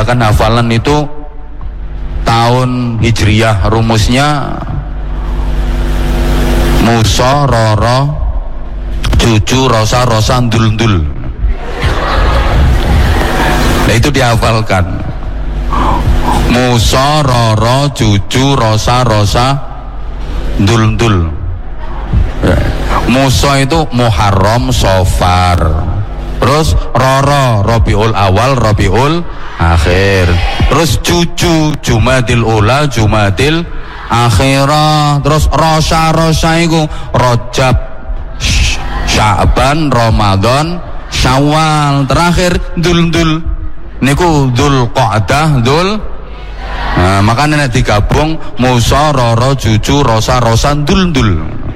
mengerjakan hafalan itu tahun Hijriyah. Rumusnya Musa, Roro, Cucu, Rosa, Rosa, Ndul, Ndul. Nah itu dihafalkan. Musa, Roro, Cucu, Rosa, Rosa, Ndul, Ndul. Musa itu Muharram, Safar. Terus Roro, Rabiul Awal, Rabiul Akhir. Terus Cucu, Jumadil Ula, Jumadil Akhirah. Terus Rosa, Rosa itu Rajab, Sya'ban, Ramadan, Syawal. Terakhir Dzul, Dzul niku Dzulqa'dah, Dzul. Nah, makanya nek digabung Musa, Roro, Cucu, Rosa, Rosa, Dzul, Dzul.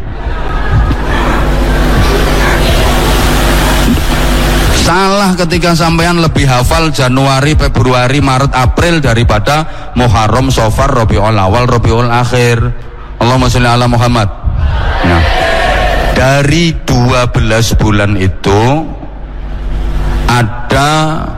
Salah ketika sampean lebih hafal Januari, Februari, Maret, April daripada Muharram, Safar, Rabiul Awal, Rabiul Akhir. Allahumma sholli ala Muhammad. Nah, dari 12 bulan itu ada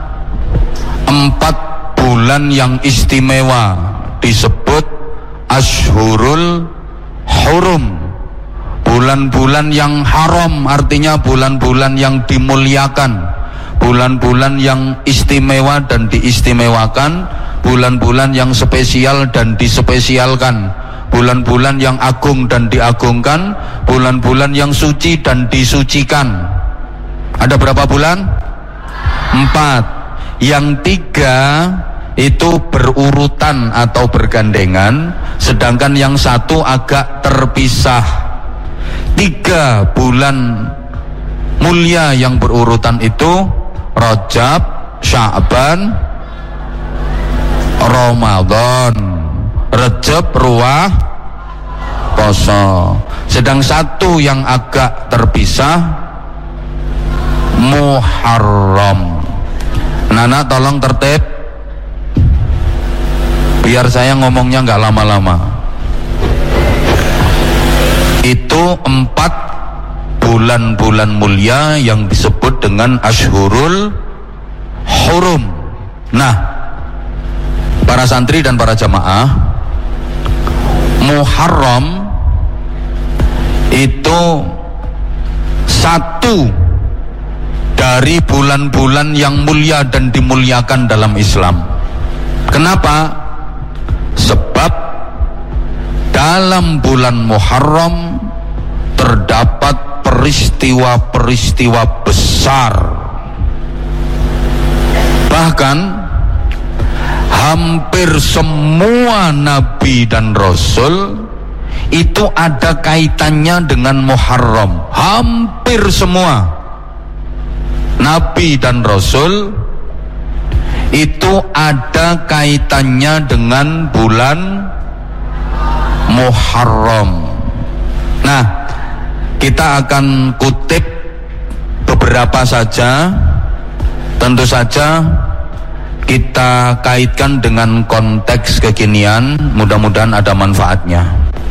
4 bulan yang istimewa, disebut Ashhurul Hurum. Bulan-bulan yang haram, artinya bulan-bulan yang dimuliakan, bulan-bulan yang istimewa dan diistimewakan, bulan-bulan yang spesial dan dispesialkan, bulan-bulan yang agung dan diagungkan, bulan-bulan yang suci dan disucikan. Ada berapa bulan? 4. Yang 3 itu berurutan atau bergandengan, sedangkan yang 1 agak terpisah. 3 bulan mulia yang berurutan itu Rajab, Sya'ban, Ramadan. Rajab, Ruah, Poso. Sedang 1 yang agak terpisah Muharram. Nana tolong tertib biar saya ngomongnya nggak lama-lama. Itu 4 bulan-bulan mulia yang disebut dengan Ashhurul Hurum. Nah, para santri dan para jamaah, Muharram itu 1 dari bulan-bulan yang mulia dan dimuliakan dalam Islam. Kenapa? Sebab dalam bulan Muharram terdapat peristiwa-peristiwa besar. Bahkan hampir semua nabi dan rasul itu ada kaitannya dengan Muharram. Hampir semua nabi dan rasul itu ada kaitannya dengan bulan Muharram. Nah, kita akan kutip beberapa saja. Tentu saja kita kaitkan dengan konteks kekinian, mudah-mudahan ada manfaatnya.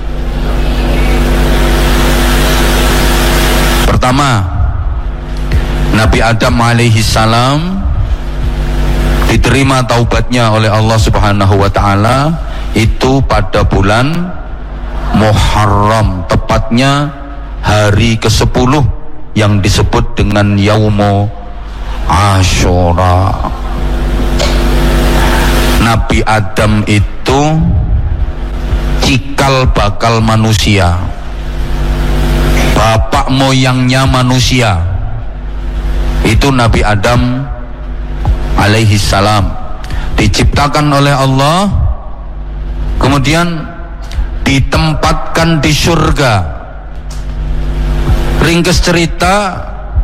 Pertama, Nabi Adam alaihi salam diterima taubatnya oleh Allah Subhanahu wa taala itu pada bulan Muharram, tepatnya hari ke-10 yang disebut dengan Yaumu Asyura. Nabi Adam itu cikal bakal manusia, bapak moyangnya manusia. Itu Nabi Adam alaihi salam diciptakan oleh Allah, kemudian ditempatkan di surga. Ringkas cerita,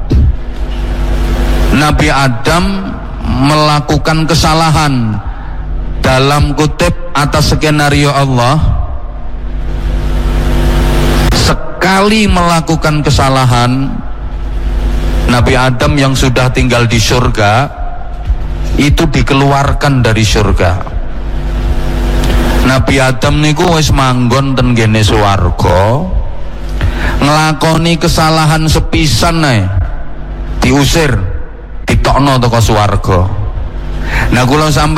Nabi Adam melakukan kesalahan, dalam kutip atas skenario Allah. Sekali melakukan kesalahan, Nabi Adam yang sudah tinggal di surga itu dikeluarkan dari surga. Nabi Adam niku wis manggon ten gene swarga, nglakoni kesalahan sepisan ae diusir, ditokno teko swarga. Nah kula sampe